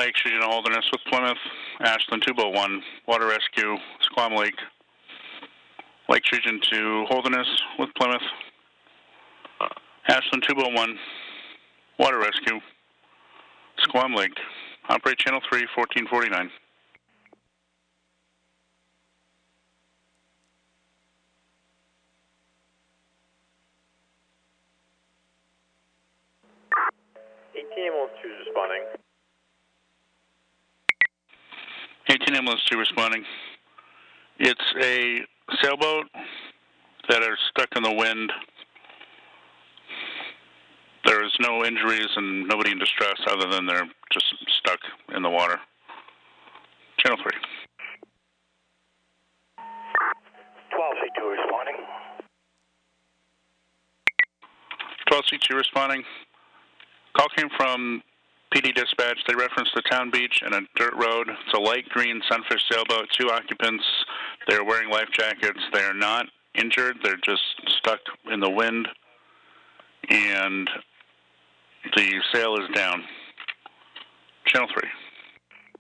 Lake Shujin Holderness with Plymouth, Ashland 201, Water Rescue, Squam Lake. Lake Shujin to Holderness with Plymouth, Ashland 201, Water Rescue, Squam Lake. Operate Channel 3, 1449. Ambulance 2 is responding. 18 Ambulance 2 responding. It's a sailboat that are stuck in the wind. There's no injuries and nobody in distress other than they're just stuck in the water. Channel 3. 12C2 responding. 12C2 responding. Call came from PD Dispatch. They referenced the town beach and a dirt road. It's a light green Sunfish sailboat, 2 occupants. They're wearing life jackets. They are not injured. They're just stuck in the wind. And the sail is down. Channel 3.